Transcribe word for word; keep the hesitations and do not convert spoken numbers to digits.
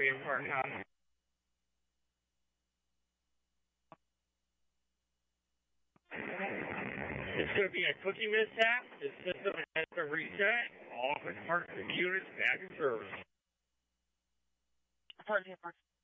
being worked on. It's going to be a cooking mishap. The system has been reset. All parts of the units back in service. Apology,